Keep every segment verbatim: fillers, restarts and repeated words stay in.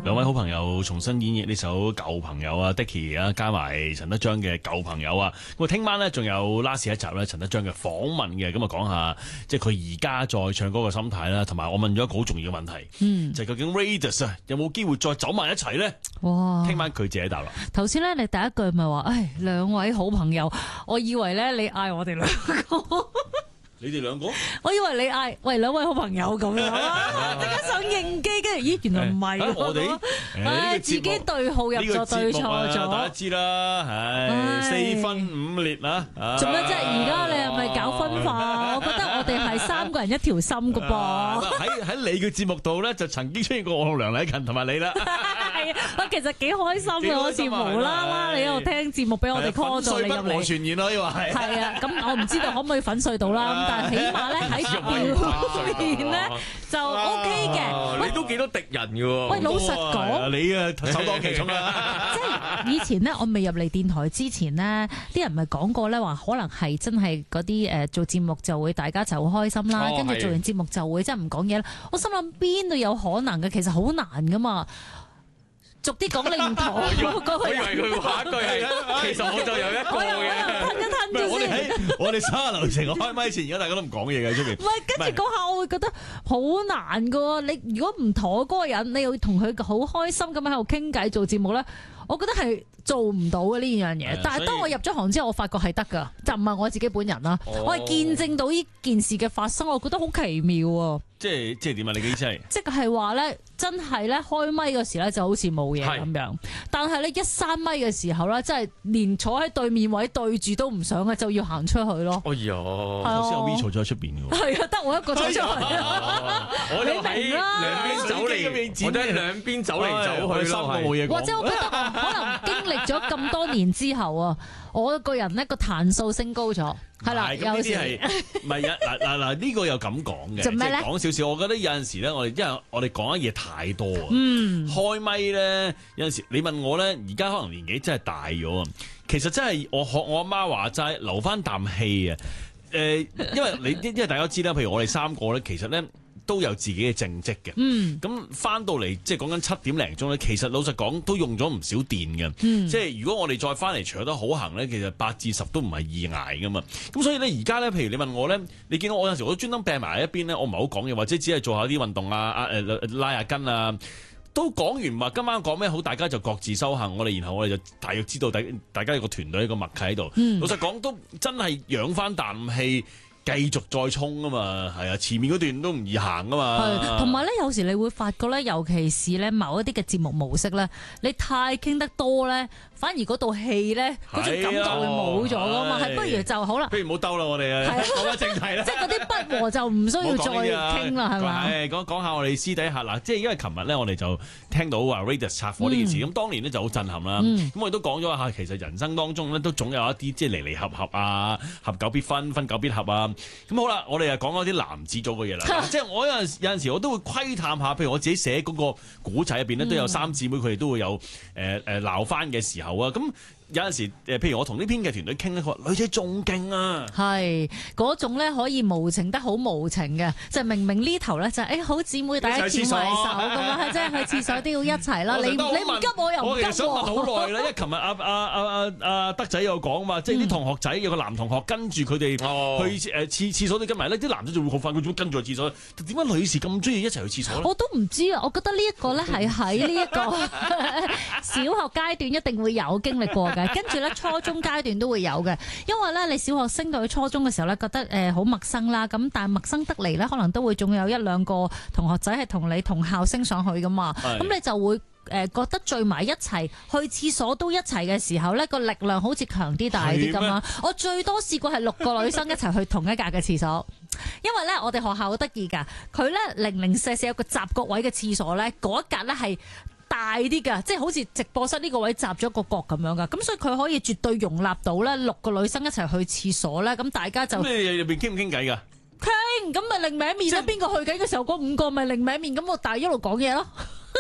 兩位好朋友重新演繹呢首舊朋友啊 Dicky 啊，加埋陳德章嘅舊朋友啊。咁啊，聽晚咧仲有 last 一集咧，陳德章嘅訪問嘅，咁啊講下即係佢而家再唱歌嘅心態啦，同埋我問咗一個好重要嘅問題，嗯，就係究竟 Raidas 啊有冇機會再走埋一齊咧？哇！聽晚佢自己答啦。 頭先咧，你第一句咪話，唉，兩位好朋友，我以為咧你嗌我哋兩個。 你哋兩個？ 我以為你嗌喂兩位好朋友咁樣，即刻想應機，跟住咦原來唔係我哋， 唉自己對號入座對錯咗， 大家知啦，唉四分五裂啊！ 做咩啫？而家你係咪搞分化？我覺得我哋係三個人一條心噶噃。 喺喺你嘅節目度咧，就曾經出現過我同梁禮勤同埋你啦。 係啊，我其實幾開心嘅，好似無啦啦你喺度聽節目，俾我哋 call 咗你入嚟。粉碎不和傳言可以話係。係啊，咁我唔知道可唔可以粉碎到啦。但係起碼咧喺表面咧就 O K 嘅。 你都幾多敵人嘅喎？ 喂，老實講， 你啊首當其衝啦。 即係以前咧，我未入嚟電台之前咧，啲人咪講過咧話，可能係真係嗰啲誒做節目就會大家就好開心啦，跟住做完節目就會真係唔講嘢啦。我心諗邊度有可能嘅？其實好難噶嘛。逐啲講你唔妥，我以為佢下一句係，其實我就有一個嘅。 吞一吞住先。 我哋三個流程，我開咪前，而家大家都唔講嘢嘅出邊。 唔係，跟住嗰下我會覺得好難噶。你如果唔妥嗰個人，你要同佢好開心咁喺度傾偈做節目咧，我覺得係做唔到嘅呢樣嘢。但係當我入咗行之後，我發覺係得噶，就唔係我自己本人啦。我係見證到呢件事嘅發生，我覺得好奇妙啊！ 即係即係點啊？你嘅意思係？ 即係話咧，真係咧開咪嗰時咧就好似冇嘢咁樣，但係咧一閂咪嘅時候咧，真係連坐喺對面位對住都唔想嘅，就要行出去咯。 哎呀， 頭先有 V 坐咗喺出邊嘅喎。 係啊，得我一個坐出去。 我哋喺兩邊走嚟，我哋喺兩邊走嚟走去咯， 冇嘢講。 或者我覺得我可能經歷咗咁多年之後啊，我個人咧個彈數升高咗。係啦，有時係唔係啊？嗱嗱嗱，呢個又咁講嘅，即係講少少。我覺得有陣時咧，我哋因為我哋講嘅嘢太多啊。嗯，開咪咧有陣時，你問我咧，而家可能年紀真係大咗啊。其實真係我學我阿媽話齋，留翻啖氣啊。誒，因為你因為大家知啦，譬如我哋三個咧，其實咧都有自己嘅正職嘅。嗯，咁翻到嚟即係講緊七點零鐘咧，其實老實講都用咗唔少電嘅。嗯，即係如果我哋再翻嚟除得好行咧，其實八至十都唔係易捱噶嘛。咁所以咧而家咧，譬如你問我咧，你見到我有陣時我都專登病埋喺一邊咧，我唔係好講嘢，或者只係做下啲運動啊啊誒拉下筋啊。都講完話，今晚講咩好，大家就各自修行。我哋然後我哋就大約知道大大家有個團隊一個默契喺度。嗯、老實講，都真係養翻啖氣，繼續再衝啊嘛。係啊，前面嗰段都唔易行啊嘛。 係，同埋咧，有時你會發覺咧，尤其是咧某一啲嘅節目模式咧，你太傾得多咧，反而嗰道氣咧，嗰種感覺會冇咗噶嘛。係，不如就好啦。 不如唔好兜啦，我哋啊，講翻正題啦。 即係嗰啲不和就唔需要再傾啦，係嘛？ 係講講下我哋私底下嗱，即係因為琴日咧，我哋就聽到話 Raidas 拆夥呢件事，咁、嗯、當年咧就好震撼啦。咁、嗯、我哋都講咗下，其實人生當中咧都總有一啲即係離離合合啊，合久必分，分久必合啊。咁好啦，我哋又講嗰啲男子組嘅嘢啦。即係我有陣有陣時我都會窺探下，譬如我自己寫嗰個古仔入邊咧，都有三姊妹，佢哋都會有誒誒鬧翻嘅時候啊。咁有陣時誒，譬如我同呢編劇團隊傾咧，佢話女仔仲勁啊，係嗰種咧可以無情得好無情嘅，就明明呢頭咧就誒好姊妹大家牽埋手咁啊，即係去廁所都要一齊啦。你你唔急我又唔急喎。我其實想問好耐啦，因為琴日阿阿阿阿阿德仔有講嘛，即係啲同學仔有個男同學跟住佢哋去誒廁廁所都跟埋咧，啲男仔就會好快佢仲跟住去廁所。點解女士咁中意一齊去廁所咧？我都唔知啊，我覺得呢一個咧係喺呢一個小學階段一定會有經歷過嘅。跟住咧，初中階段都會有嘅，因為咧，你小學升到去初中嘅時候咧，覺得誒好陌生啦，咁但係陌生得嚟咧，可能都會仲有一兩個同學仔係同你同校升上去噶嘛，咁你就會誒覺得聚埋一齊去廁所都一齊嘅時候咧，個力量好似強啲大啲咁啦。我最多試過係六個女生一齊去同一格嘅廁所，因為咧我哋學校好得意噶，佢咧零零舍舍有個雜角位嘅廁所咧，嗰一格咧係大啲噶，即係好似直播室呢個位閘咗個角咁樣噶，咁所以佢可以絕對容納到咧六個女生一齊去廁所咧，咁大家就咩入邊傾唔傾偈噶？ 傾，咁咪另名面啦，邊個去緊嘅時候，嗰五個咪另名面，咁我大一路講嘢咯。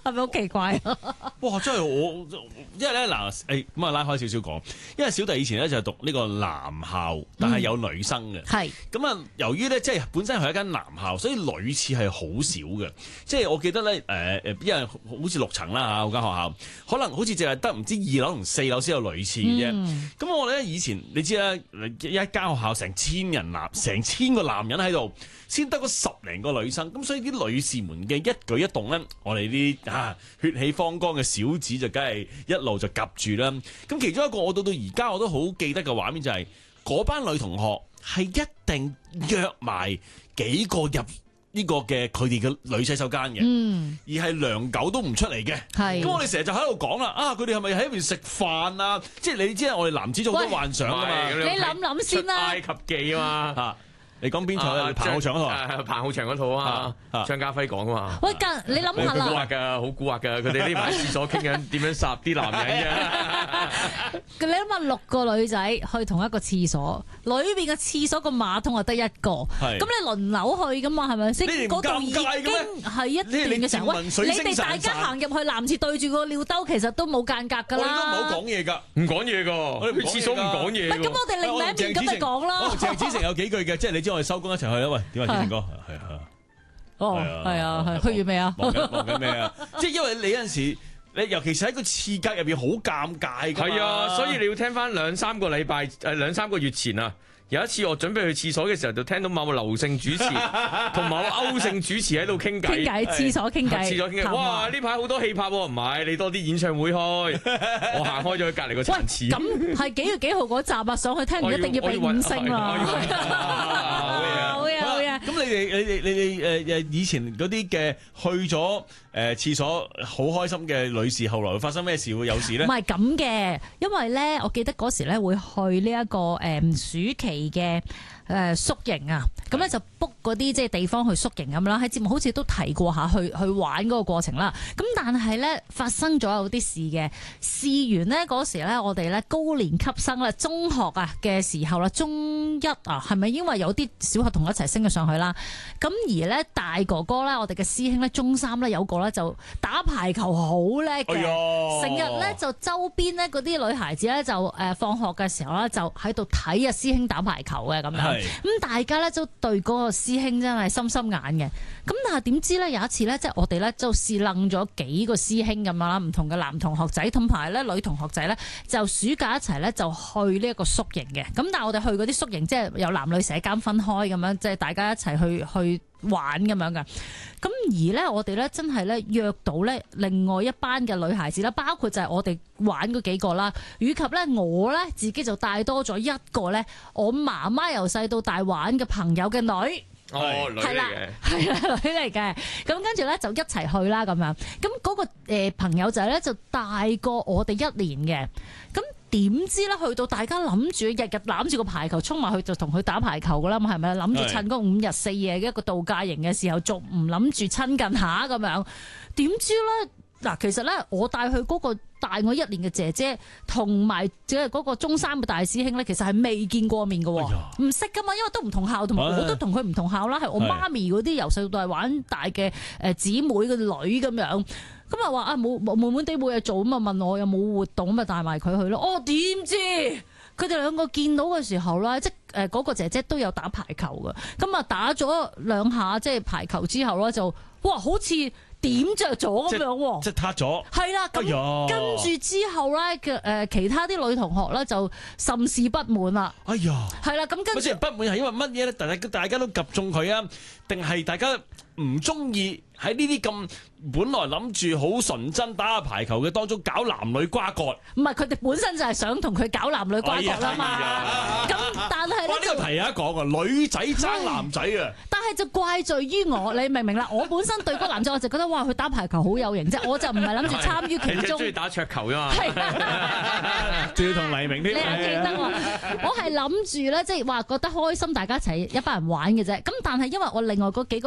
係咪好奇怪啊？ 哇！真係我，因為咧嗱，誒咁啊拉開少少講，因為小弟以前咧就係讀呢個男校，但係有女生嘅。係咁啊，由於咧即係本身係一間男校，所以女廁係好少嘅。即係我記得咧誒誒，因為好似六層啦嚇，嗰間學校可能好似淨係得唔知二樓同四樓先有女廁嘅啫。咁、嗯、我哋咧以前你知啦，一間學校成千人男，成千個男人喺度，先得嗰十零個女生。咁所以啲女士們嘅一舉一動咧，我哋啲啊血氣方剛嘅小子就梗係一路就夾住啦。咁其中一個我到到而家我都好記得嘅畫面就係、是、嗰班女同學係一定約埋幾個入呢個嘅佢哋嘅女洗手間嘅，嗯、而係良久都唔出嚟嘅。咁是我哋成日就喺度講啦，啊佢哋係咪喺邊食飯啊？即係你知我哋男子做好多幻想㗎嘛。 你諗諗先啦， 埃及記啊嘛。 你講邊套咧？彭浩翔嗰套啊？彭浩翔嗰套啊，張家輝講噶嘛？ 喂，你諗下啦，好蠱惑㗎，好蠱惑㗎，佢哋匿埋喺廁所傾緊點樣殺啲男人嘅。 你諗下六個女仔去同一個廁所，裏邊嘅廁所個馬桶係得一個，咁你輪流去㗎嘛？係咪先？嗰度已經係一段嘅時候，喂，你哋大家行入去男廁對住個尿兜，其實都冇間隔㗎啦。 我哋都唔好講嘢㗎， 唔講嘢㗎，我哋去廁所唔講嘢。 咁我哋另外一邊咁咪講咯。 鄭子誠有幾句嘅，即係你知我哋收工一齊去啦。喂，點啊，子誠哥？係啊， 哦，係啊，係去完未啊？ 忙緊忙緊咩啊？即係因為你有陣時，你尤其是喺個廁格入邊好尷尬㗎。 係啊，所以你要聽翻兩三個禮拜誒兩三個月前啊。有一次我準備去廁所嘅時候，就聽到某個劉姓主持同某個歐姓主持喺度傾偈， 傾偈廁所傾偈， 廁所傾偈。哇！呢排好多戲拍喎，唔係你多啲演唱會開，我行開咗去隔離個殘廁。 咁係幾月幾號嗰集啊？上去聽唔一定要俾五星啊！好嘢好嘢！ 咁你哋你哋你哋誒誒以前嗰啲嘅去咗誒廁所好開心嘅女士，後來會發生咩事會有事咧？ 唔係咁嘅，因為咧，我記得嗰時咧會去呢一個誒暑期嘅誒宿營啊，咁咧就 book 嗰啲即係地方去宿營咁啦。喺節目好似都提過下去去玩嗰個過程啦。咁但係咧發生咗有啲事嘅，試完咧嗰時咧我哋咧高年級生啦，中學啊嘅時候啦，中一啊係咪因為有啲小學同我一齊升咗上去啦？咁而咧大哥哥咧，我哋嘅師兄咧，中三咧有個咧就打排球好叻嘅，成日咧就周邊咧嗰啲女孩子咧就誒放學嘅時候咧就喺度睇啊師兄打排球嘅咁樣。咁大家咧都對嗰個師兄真係心心眼嘅，咁但係點知咧有一次咧，即係我哋咧就試楞咗幾個師兄咁樣啦，唔同嘅男同學仔同埋咧女同學仔咧，就暑假一齊咧就去呢一個宿營嘅。咁但係我哋去嗰啲宿營，即係有男女舍監分開咁樣，即係大家一齊去去玩咁樣嘅。咁而咧我哋咧真係咧約到咧另外一班嘅女孩子啦，包括就係我哋玩嗰幾個啦，以及咧我咧自己就帶多咗一個咧我媽媽由細到大玩嘅朋友嘅女。 哦，女嚟嘅， 係啦，女嚟嘅。咁跟住咧就一齊去啦咁樣。咁嗰個誒朋友仔咧就大過我哋一年嘅。咁點知咧去到大家諗住日日攬住個排球衝埋去就同佢打排球噶啦，係咪？諗住趁嗰五日四夜嘅一個度假營嘅時候，仲唔諗住親近下咁樣？點知咧嗱，其實咧我帶去嗰個大我一年嘅姐姐，同埋即係嗰個中三嘅大師兄咧，其實係未見過面嘅，唔識噶嘛，因為都唔同校，同埋我都同佢唔同校啦，係我媽咪嗰啲由細到大玩大嘅誒姊妹嘅女咁樣，咁啊話啊冇悶悶地冇嘢做，咁啊問我有冇活動，咁啊帶埋佢去咯。哦，點知佢哋兩個見到嘅時候咧，即係誒嗰個姐姐都有打排球嘅，咁啊打咗兩下即係排球之後咧，就哇好似點着咗咁樣喎， 即係塌咗。係啦，咁、哎、跟住之後咧嘅誒其他啲女同學咧就甚是不滿啦。 哎呀， 係啦，咁跟住不滿係因為乜嘢咧？大家大家都及中佢啊，定係大家唔中意喺呢啲咁本來諗住好純真打下排球嘅當中搞男女瓜葛？ 唔係，佢哋本身就係想同佢搞男女瓜葛啦嘛。咁、哎哎、但係咧， 呢個題有一講啊，女仔爭男仔啊。 但係就怪罪於我，你明唔明啦？我本身對嗰個男仔，我就覺得哇，佢打排球好有型啫，我就唔係諗住參與其中。你中意打桌球㗎嘛？ 仲要同黎明啲。 你又記得我？我係諗住咧，即係話覺得開心，大家一齊一班人玩嘅啫。咁但係因為我另外嗰幾個